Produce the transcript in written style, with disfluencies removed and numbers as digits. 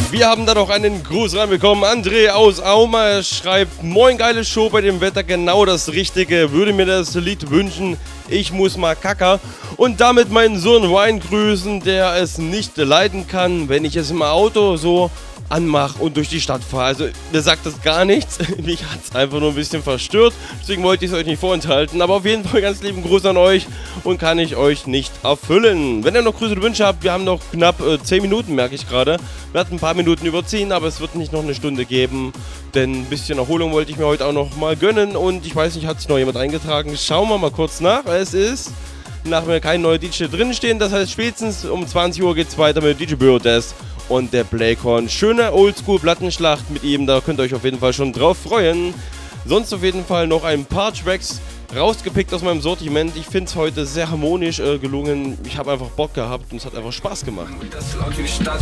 Wir haben da noch einen Gruß reinbekommen. André aus Auma schreibt: Moin, geile Show, bei dem Wetter genau das Richtige. Würde mir das Lied wünschen, ich muss mal kacker. Und damit meinen Sohn Ryan grüßen, der es nicht leiden kann, wenn ich es im Auto so anmache und durch die Stadt fahre. Also, mir sagt das gar nichts. Mich hat es einfach nur ein bisschen verstört. Deswegen wollte ich es euch nicht vorenthalten. Aber auf jeden Fall ganz lieben Gruß an euch und kann ich euch nicht erfüllen. Wenn ihr noch Grüße und Wünsche habt, wir haben noch knapp 10 Minuten, merke ich gerade. Wir hatten ein paar Minuten überziehen, aber es wird nicht noch eine Stunde geben. Denn ein bisschen Erholung wollte ich mir heute auch noch mal gönnen. Und ich weiß nicht, hat sich noch jemand eingetragen? Schauen wir mal kurz nach. Es ist nach mir kein neuer DJ drinstehen. Das heißt, spätestens um 20 Uhr geht es weiter mit DJ Bürdes und der Blackhorn. Schöne Oldschool-Plattenschlacht mit ihm, da könnt ihr euch auf jeden Fall schon drauf freuen. Sonst auf jeden Fall noch ein paar Tracks rausgepickt aus meinem Sortiment. Ich finde es heute sehr harmonisch gelungen. Ich habe einfach Bock gehabt und es hat einfach Spaß gemacht.